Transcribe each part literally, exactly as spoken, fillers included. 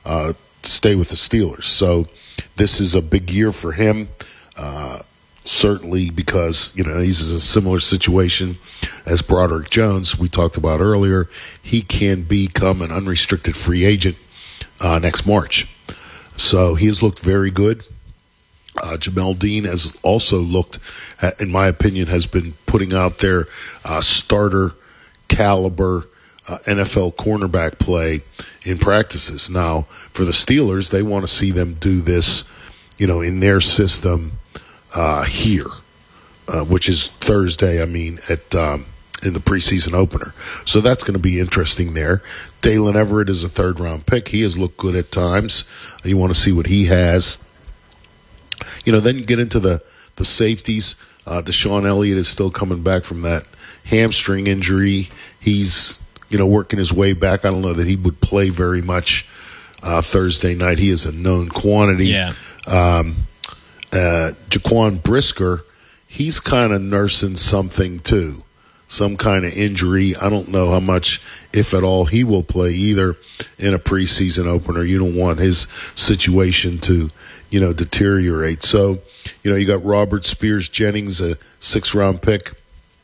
uh, stay with the Steelers. So this is a big year for him, uh, certainly because, you know, he's in a similar situation as Broderick Jones we talked about earlier. He can become an unrestricted free agent uh, next March. So he has looked very good. Uh, Jamel Dean has also looked, in my opinion, has been putting out their uh, starter caliber uh, N F L cornerback play in practices. Now, for the Steelers, they want to see them do this, you know, in their system uh, here, uh, which is Thursday, I mean, at um, in the preseason opener. So that's going to be interesting there. Dalen Everett is a third-round pick. He has looked good at times. You want to see what he has. You know, then you get into the, the safeties. Uh, Deshaun Elliott is still coming back from that hamstring injury. He's, you know, working his way back. I don't know that he would play very much uh, Thursday night. He is a known quantity. Yeah. Um, uh, Jaquan Brisker, he's kind of nursing something too, some kind of injury. I don't know how much, if at all, he will play either in a preseason opener. You don't want his situation to, you know, deteriorate. So, you know, you got Robert Spears Jennings, a six-round pick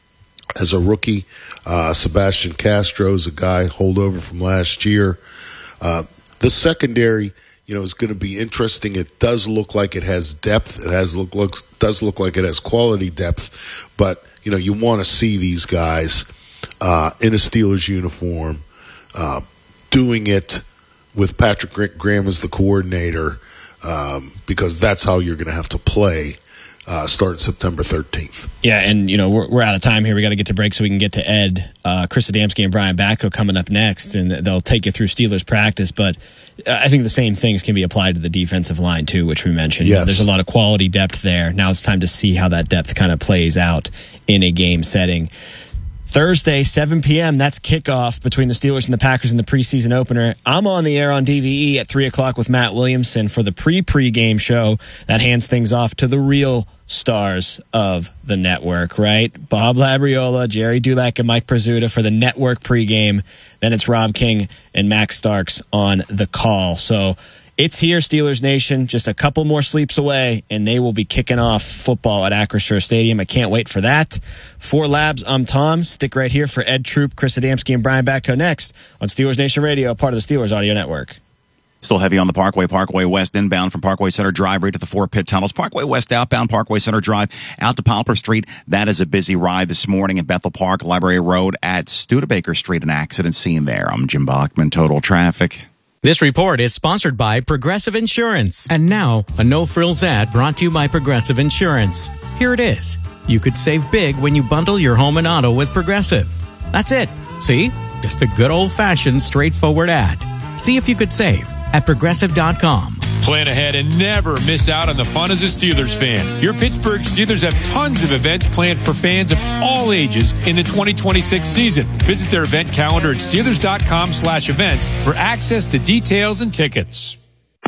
as a rookie. Uh, Sebastian Castro is a guy holdover from last year. Uh, the secondary, you know, is going to be interesting. It does look like it has depth. It has look looks does look like it has quality depth. But you know, you want to see these guys uh, in a Steelers uniform uh, doing it with Patrick Graham as the coordinator. Um, because that's how you're going to have to play uh, starting September thirteenth. Yeah, and, you know, we're, we're out of time here. We got to get to break so we can get to Ed. Uh, Chris Adamski and Brian Batko coming up next, and they'll take you through Steelers practice. But I think the same things can be applied to the defensive line, too, which we mentioned. Yes. You know, there's a lot of quality depth there. Now it's time to see how that depth kind of plays out in a game setting. Thursday, seven p.m., that's kickoff between the Steelers and the Packers in the preseason opener. I'm on the air on D V E at three o'clock with Matt Williamson for the pre-pregame show that hands things off to the real stars of the network, right? Bob Labriola, Jerry Dulac, and Mike Prizzuta for the network pregame. Then it's Rob King and Max Starks on the call. So it's here, Steelers Nation, just a couple more sleeps away, and they will be kicking off football at Acrisure Stadium. I can't wait for that. For Labs, I'm Tom. Stick right here for Ed Troop, Chris Adamski, and Brian Batko next on Steelers Nation Radio, part of the Steelers Audio Network. Still heavy on the Parkway. Parkway West inbound from Parkway Center Drive right to the four pit tunnels. Parkway West outbound, Parkway Center Drive out to Poplar Street. That is a busy ride this morning at Bethel Park, Library Road at Studebaker Street. An accident scene there. I'm Jim Bachman, Total Traffic. This report is sponsored by Progressive Insurance. And now, a no-frills ad brought to you by Progressive Insurance. Here it is. You could save big when you bundle your home and auto with Progressive. That's it. See? Just a good old-fashioned, straightforward ad. See if you could save at Progressive dot com. Plan ahead and never miss out on the fun as a Steelers fan. Your Pittsburgh Steelers have tons of events planned for fans of all ages in the twenty twenty-six season. Visit their event calendar at Steelers dot com slash events for access to details and tickets.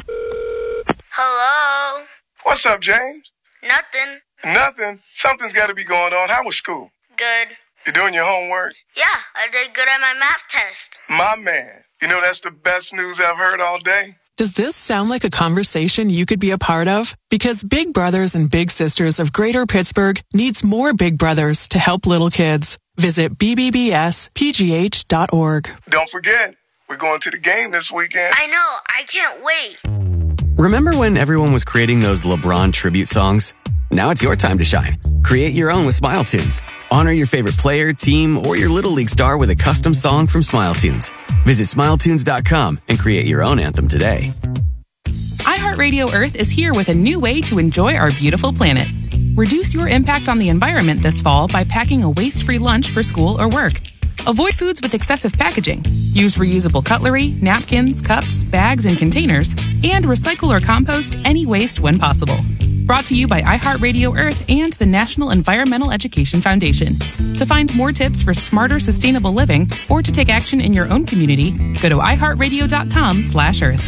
Hello? What's up, James? Nothing. Nothing? Something's got to be going on. How was school? Good. You doing your homework? Yeah, I did good at my math test. My man. You know, that's the best news I've heard all day. Does this sound like a conversation you could be a part of? Because Big Brothers and Big Sisters of Greater Pittsburgh needs more Big Brothers to help little kids. Visit b b b s p g h dot org. Don't forget, we're going to the game this weekend. I know. I can't wait. Remember when everyone was creating those LeBron tribute songs? Now it's your time to shine. Create your own with Smile Tunes. Honor your favorite player, team, or your Little League star with a custom song from Smile Tunes. Visit smile tunes dot com and create your own anthem today. iHeartRadio Earth is here with a new way to enjoy our beautiful planet. Reduce your impact on the environment this fall by packing a waste-free lunch for school or work. Avoid foods with excessive packaging. Use reusable cutlery, napkins, cups, bags, and containers, and recycle or compost any waste when possible. Brought to you by iHeartRadio Earth and the National Environmental Education Foundation. To find more tips for smarter, sustainable living, or to take action in your own community, go to i heart radio dot com slash earth.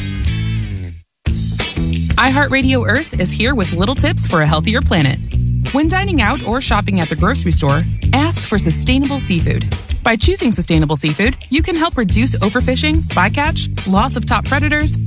iHeartRadio Earth is here with little tips for a healthier planet. When dining out or shopping at the grocery store, ask for sustainable seafood. By choosing sustainable seafood, you can help reduce overfishing, bycatch, loss of top predators,